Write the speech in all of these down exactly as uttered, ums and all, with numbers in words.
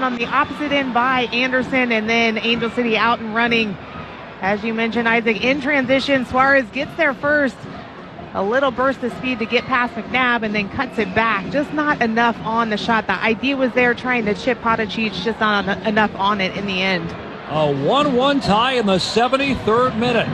on the opposite end by Anderson, and then Angel City out and running. As you mentioned, Isaac, in transition, Suarez gets there first. A little burst of speed to get past McNabb and then cuts it back. Just not enough on the shot. The idea was there trying to chip Potachich, just not enough on it in the end. A one one tie in the seventy-third minute.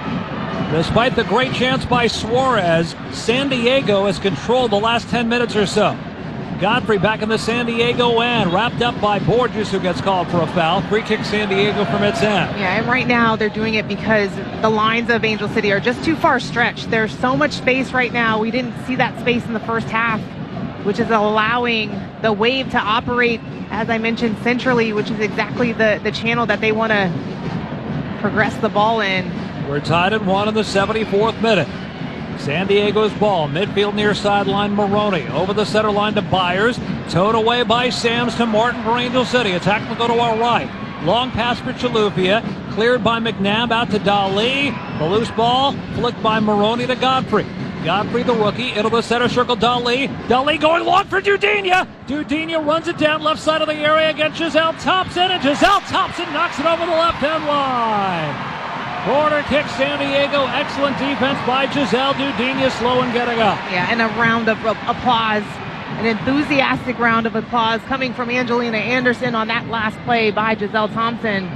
Despite the great chance by Suarez, San Diego has controlled the last ten minutes or so. Godfrey back in the San Diego end, wrapped up by Borges, who gets called for a foul. Free kick San Diego from its end. Yeah, and right now they're doing it because the lines of Angel City are just too far stretched. There's so much space right now. We didn't see that space in the first half, which is allowing the Wave to operate, as I mentioned, centrally, which is exactly the, the channel that they want to progress the ball in. We're tied at one in the seventy-fourth minute. San Diego's ball, midfield near sideline. Maroney over the center line to Byers. Towed away by Sams to Martin for Angel City. Attack will go to our right. Long pass for Chalupia. Cleared by McNabb out to Dali. The loose ball flicked by Maroney to Godfrey. Godfrey, the rookie, into the center circle. Dali. Dali going long for Dudinha. Dudinha runs it down left side of the area against Giselle Thompson. And Giselle Thompson knocks it over the left end line. Corner kick, San Diego. Excellent defense by Giselle. Dudinha slow in getting up. Yeah, and a round of applause, an enthusiastic round of applause coming from Angelina Anderson on that last play by Giselle Thompson.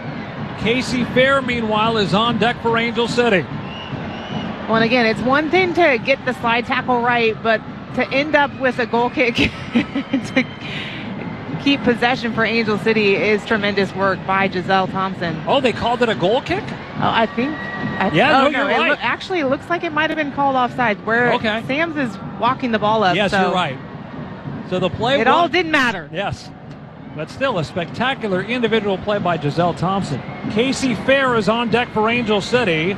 Casey Fair, meanwhile, is on deck for Angel City. Well, and again, it's one thing to get the slide tackle right, but to end up with a goal kick to keep possession for Angel City is tremendous work by Giselle Thompson. Oh, they called it a goal kick? Oh, I think. I yeah, oh, no, no, you're it right. Lo- actually, it looks like it might have been called offside, where okay. Sams is walking the ball up. Yes, so you're right. So the play. It won- all didn't matter. Yes. But still, a spectacular individual play by Giselle Thompson. Casey Fair is on deck for Angel City,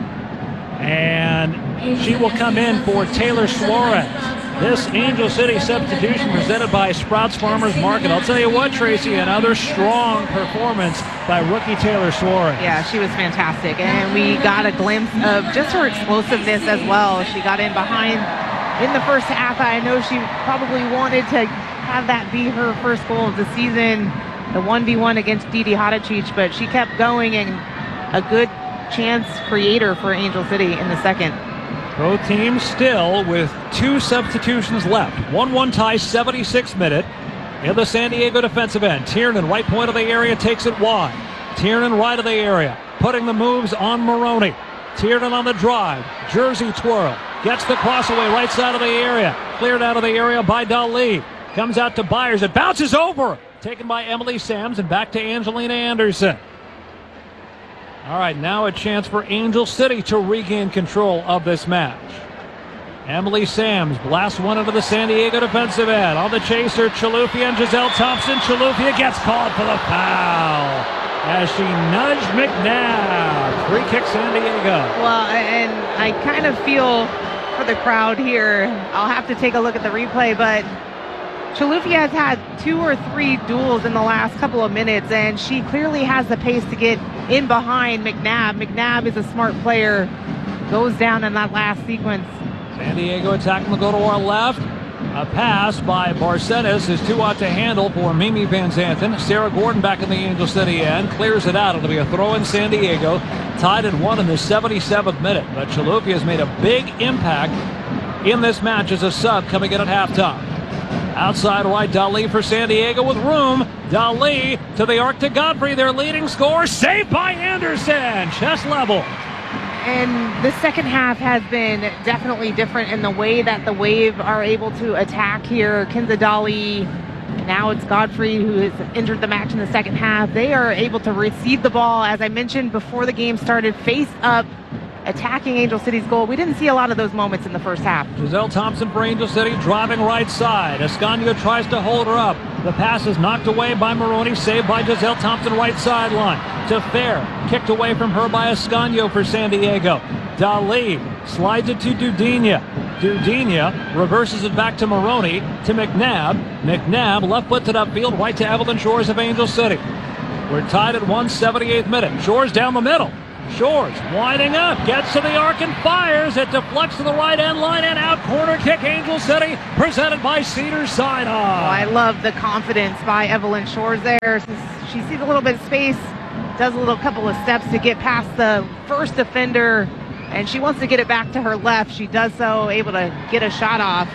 and she will come in for Taylor Suarez. This Angel City substitution presented by Sprouts Farmers Market. I'll tell you what, Tracy, another strong performance by rookie Taylor Suarez. Yeah, she was fantastic. And we got a glimpse of just her explosiveness as well. She got in behind in the first half. I know she probably wanted to have that be her first goal of the season, the one v one against Didi Hadachich, but she kept going, and a good chance creator for Angel City in the second. Both teams still with two substitutions left. one one tie, seventy-sixth minute. In the San Diego defensive end, Tiernan, right point of the area, takes it wide. Tiernan, right of the area, putting the moves on Maroney. Tiernan on the drive, jersey twirl, gets the cross away right side of the area. Cleared out of the area by Dali. Comes out to Byers, it bounces over. Taken by Emily Sams and back to Angelina Anderson. All right, now a chance for Angel City to regain control of this match. Emily Sams blasts one into the San Diego defensive end. On the chaser, Chalupia and Giselle Thompson. Chalupia gets called for the foul as she nudged McNabb. Free kick San Diego. Well, and I kind of feel for the crowd here. I'll have to take a look at the replay, but Chalupia has had two or three duels in the last couple of minutes, and she clearly has the pace to get in behind McNabb. McNabb is a smart player, goes down in that last sequence. San Diego attacking will go to our left. A pass by Barcenas is too out to handle for Mimi Van Zanten. Sarah Gordon back in the Angel City end, clears it out. It'll be a throw in San Diego. Tied at one in the seventy-seventh minute. But Chalupia has made a big impact in this match as a sub coming in at halftime. Outside right, Dali for San Diego with room. Dali to the arc to Godfrey, their leading scorer. Saved by Anderson. Chest level. And the second half has been definitely different in the way that the Wave are able to attack here. Kenza Dali, now it's Godfrey who has entered the match in the second half. They are able to receive the ball, as I mentioned before the game started, face up, attacking Angel City's goal. We didn't see a lot of those moments in the first half. Giselle Thompson for Angel City, driving right side. Escanio tries to hold her up. The pass is knocked away by Maroney, saved by Giselle Thompson, right sideline. To Fair, kicked away from her by Escanio for San Diego. Dali slides it to Dudinha. Dudinha reverses it back to Maroney, to McNabb. McNabb left footed upfield, right to Evelyn Shores of Angel City. We're tied at one, seventy-eighth minute. Shores down the middle. Shores winding up, gets to the arc and fires. It deflects to the right end line and out. Corner kick, Angel City, presented by Cedar Sinai. Oh, I love the confidence by Evelyn Shores there. She sees a little bit of space, does a little couple of steps to get past the first defender, and she wants to get it back to her left. She does so, able to get a shot off.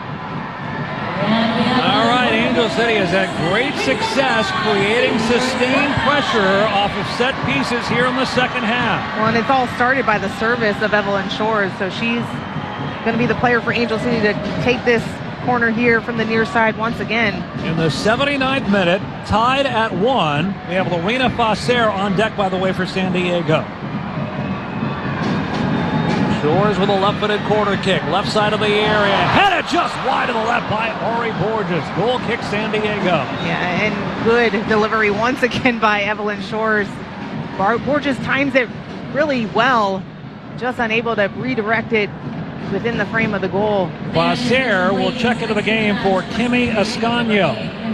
All right, Angel City has had great success creating sustained pressure off of set pieces here in the second half. Well, and it's all started by the service of Evelyn Shores, so she's going to be the player for Angel City to take this corner here from the near side once again. In the seventy-ninth minute, tied at one, we have Lorena Facer on deck, by the way, for San Diego. Shores with a left-footed corner kick, left side of the area, headed just wide to the left by Ari Borges. Goal kick, San Diego. Yeah, and good delivery once again by Evelyn Shores. Bar- Borges times it really well, just unable to redirect it within the frame of the goal. Facer will check into the game for Kimi Ascanio.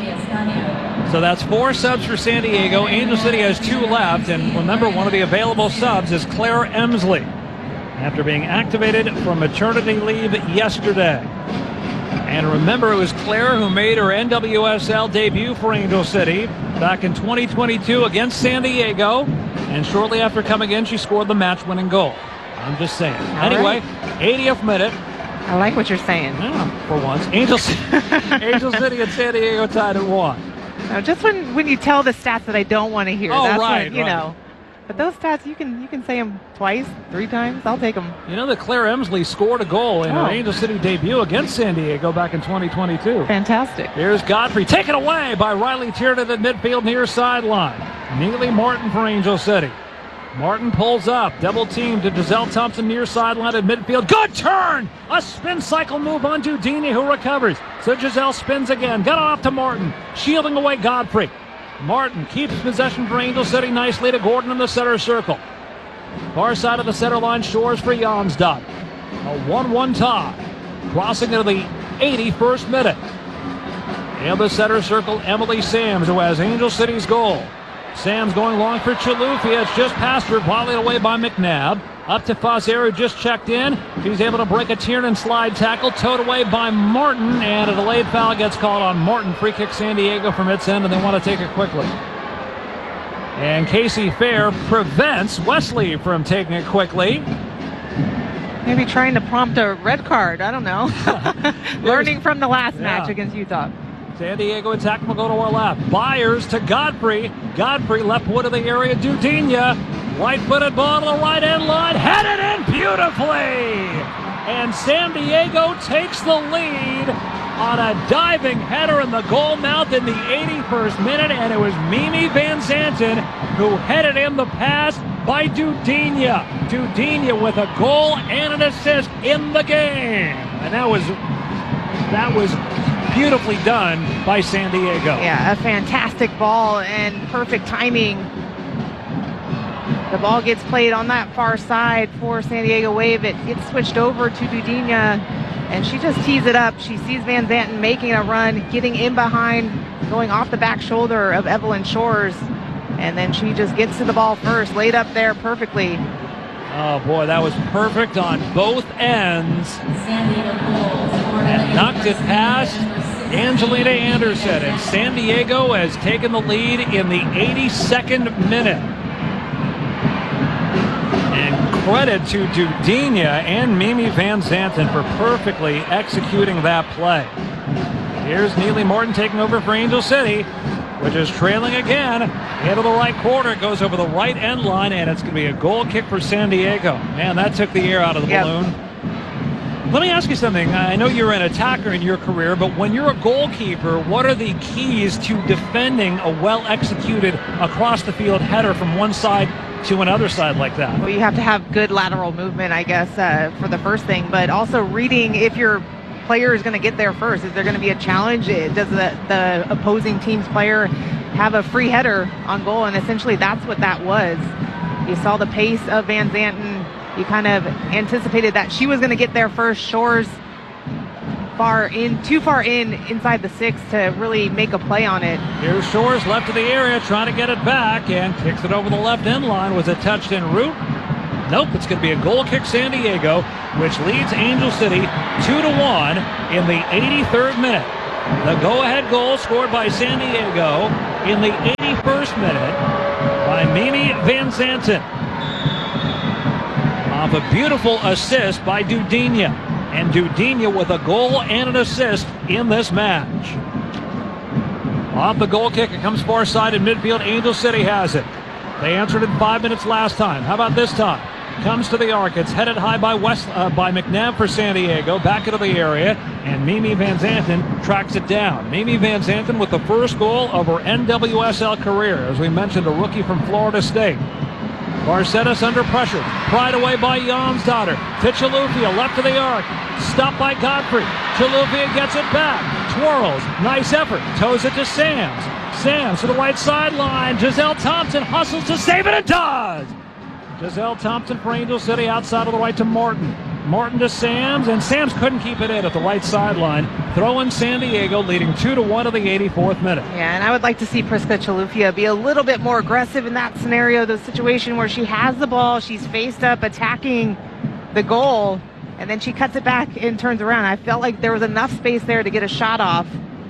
So that's four subs for San Diego. Angel City has two left, and remember, one of the available subs is Claire Emsley, after being activated from maternity leave yesterday. And remember, it was Claire who made her N W S L debut for Angel City back in twenty twenty-two against San Diego, and shortly after coming in, she scored the match-winning goal. I'm just saying. All anyway, right. eightieth minute. I like what you're saying. Yeah, for once. Angel, Angel City and San Diego tied at one. Now, just when, when you tell the stats that I don't want to hear, Oh, that's right, when, you right. know. But those stats, you can you can say them twice, three times. I'll take them. You know that Claire Emsley scored a goal in Oh. her Angel City debut against San Diego back in twenty twenty-two. Fantastic. Here's Godfrey, taken away by Riley Tiernan at midfield near sideline. Neely Martin for Angel City. Martin pulls up, double team to Giselle Thompson near sideline at midfield. Good turn! A spin cycle move on Dudini, who recovers. So Giselle spins again, got it off to Martin, shielding away Godfrey. Martin keeps possession for Angel City nicely to Gordon in the center circle. Far side of the center line, Shores for Jansdott. A one one tie. Crossing into the eighty-first minute. In the center circle, Emily Sams, who has Angel City's goal. Sams going long for Chaloufia. It's just past her, volleyed away by McNabb. Up to Facer, who just checked in. She's able to break a Tiernan slide tackle, towed away by Martin, and a delayed foul gets called on Martin. Free kick San Diego from its end, and they want to take it quickly. And Casey Fair prevents Wesley from taking it quickly. Maybe trying to prompt a red card. I don't know. Learning from the last Yeah. match against Utah. San Diego attack will go to our left. Byers to Godfrey. Godfrey left wood of the area. Dudinha. Right-footed ball to the right end line. Headed in beautifully. And San Diego takes the lead on a diving header in the goal mouth in the eighty-first minute. And it was Mimi Van Zanten who headed in the pass by Dudinha. Dudinha with a goal and an assist in the game. And that was that was beautifully done by San Diego. Yeah, a fantastic ball and perfect timing. The ball gets played on that far side for San Diego Wave. It gets switched over to Dudinha, and she just tees it up. She sees Van Zanten making a run, getting in behind, going off the back shoulder of Evelyn Shores, and then she just gets to the ball first, laid up there perfectly. Oh boy, that was perfect on both ends. And knocked it past Angelina Anderson, and San Diego has taken the lead in the eighty-second minute. And credit to Dudinha and Mimi Van Zanten for perfectly executing that play. Here's Neely Morton taking over for Angel City, which is trailing again. Into the right corner, it goes over the right end line, and it's going to be a goal kick for San Diego. Man, that took the air out of the Yep. balloon. Let me ask you something. I know you're an attacker in your career, but when you're a goalkeeper, what are the keys to defending a well-executed across the field header from one side to another side like that? Well, you have to have good lateral movement, I guess, uh, for the first thing, but also reading if your player is going to get there first. Is there going to be a challenge? Does the, the opposing team's player have a free header on goal? And essentially that's what that was. You saw the pace of Van Zanten. You kind of anticipated that she was going to get there first. Shores far in, too far in inside the six to really make a play on it. Here's Shores left of the area trying to get it back and kicks it over the left end line. Was it touched en route? Nope, it's going to be a goal kick San Diego, which leads Angel City two to one in the eighty-third minute. The go-ahead goal scored by San Diego in the eighty-first minute by Mimi Van Zanten. Off a beautiful assist by Dudinha. And Dudinha with a goal and an assist in this match. Off the goal kick, it comes far side in midfield. Angel City has it. They answered in five minutes last time. How about this time? Comes to the arc. It's headed high by West uh, by McNabb for San Diego. Back into the area, and Mimi Van Zanten tracks it down. Mimi Van Zanten with the first goal of her N W S L career. As we mentioned, a rookie from Florida State. Barcetas under pressure. Pried away by Jonsdottir. To Chilufya, left of the arc. Stopped by Godfrey. Chilufya gets it back. Twirls. Nice effort. Toes it to Sams. Sams to the right sideline. Giselle Thompson hustles to save it and does. Giselle Thompson for Angel City outside of the right to Martin. Martin to Sams, and Sams couldn't keep it in at the right sideline. Throw in San Diego, leading two to one of the eighty-fourth minute. Yeah, and I would like to see Priska Chilufya be a little bit more aggressive in that scenario, the situation where she has the ball, she's faced up attacking the goal, and then she cuts it back and turns around. I felt like there was enough space there to get a shot off.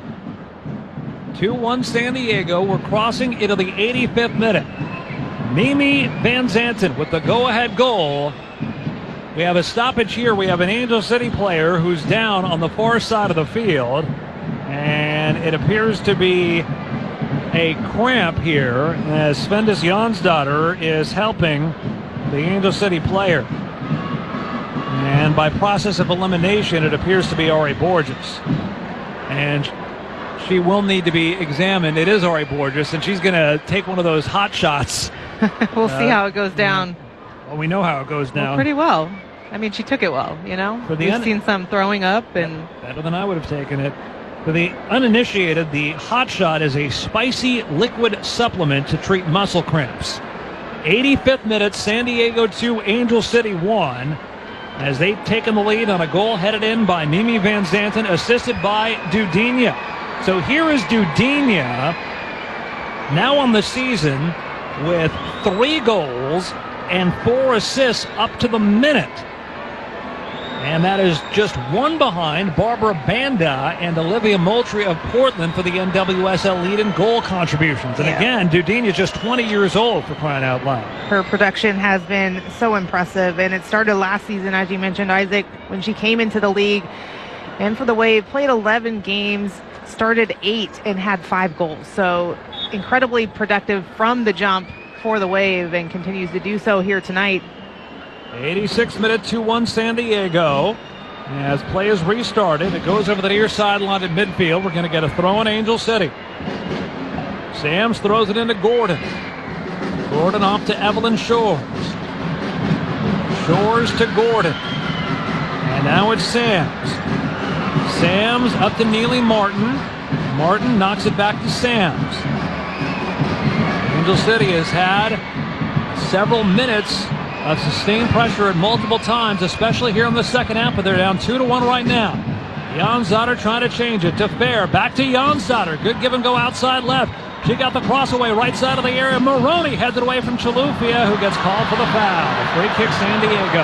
two one San Diego. We're crossing into the eighty-fifth minute. Mimi Van Zanten with the go-ahead goal. We have a stoppage here. We have an Angel City player who's down on the far side of the field. And it appears to be a cramp here as Svendis Jonsdottir is helping the Angel City player. And by process of elimination, it appears to be Ari Borges. And she will need to be examined. It is Ari Borges, and she's going to take one of those hot shots. We'll uh, see how it goes down. Well, we know how it goes down. Well, pretty well. I mean, she took it well, you know. For the We've un- seen some throwing up. and Better than I would have taken it. For the uninitiated, the hot shot is a spicy liquid supplement to treat muscle cramps. eighty-fifth minute, San Diego two, Angel City one. As they've taken the lead on a goal headed in by Mimi Van Zanten, assisted by Dudinha. So here is Dudinha, now on the season, with three goals and four assists up to the minute. And that is just one behind Barbara Banda and Olivia Moultrie of Portland for the N W S L lead in goal contributions. And yeah. again, Dudinha is just twenty years old, for crying out loud. Her production has been so impressive, and it started last season, as you mentioned, Isaac, when she came into the league. And for the Wave, played eleven games, started eight, and had five goals. So incredibly productive from the jump for the Wave, and continues to do so here tonight. eighty-sixth minute, two one San Diego. As play is restarted, it goes over the near sideline at midfield. We're going to get a throw in Angel City. Sams throws it into Gordon. Gordon off to Evelyn Shores. Shores to Gordon. And now it's Sams. Sams up to Neely Martin. Martin knocks it back to Sams. Angel City has had several minutes of sustained pressure at multiple times, especially here in the second half, but they're down two to one right now. Jonsdottir trying to change it to Fair. Back to Jonsdottir. Good give and go outside left. She got the cross away right side of the area. Maroney heads it away from Chilufya, who gets called for the foul. Free kick San Diego.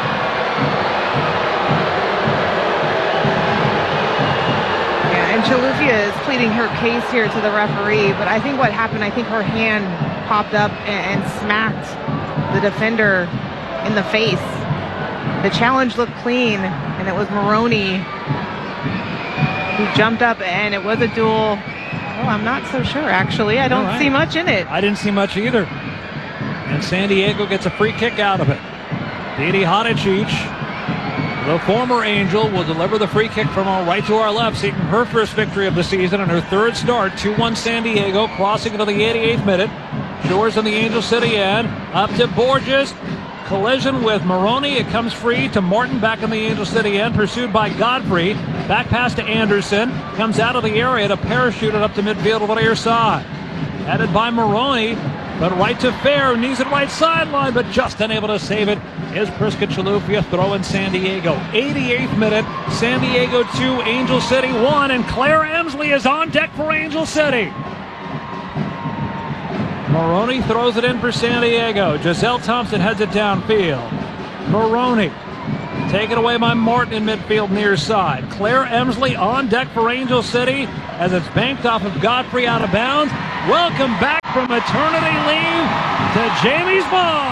Yeah, and Chilufya is pleading her case here to the referee, but I think what happened, I think her hand popped up and, and smacked the defender in the face. The challenge looked clean, and it was Maroney who jumped up, and it was a duel. Oh, I'm not so sure, actually. I don't right. see much in it. I didn't see much either. And San Diego gets a free kick out of it. Didi Hadicic, the former Angel, will deliver the free kick from our right to our left, seeking her first victory of the season and her third start. two one San Diego, crossing into the eighty-eighth minute. Shores on the Angel City end. Up to Borges. Collision with Maroney. It comes free to Martin back in the Angel City end, pursued by Godfrey. Back pass to Anderson. Comes out of the area to parachute it up to midfield to the near side. Headed by Maroney. But right to Fair, knees at right sideline, but just unable to save it is Priska Chilufya throwing San Diego. eighty-eighth minute, San Diego two, Angel City one, and Claire Emsley is on deck for Angel City. Maroney throws it in for San Diego. Giselle Thompson heads it downfield. Maroney taken away by Martin in midfield near side. Claire Emsley on deck for Angel City as it's banked off of Godfrey out of bounds. Welcome back from maternity leave to Jamie's Ball.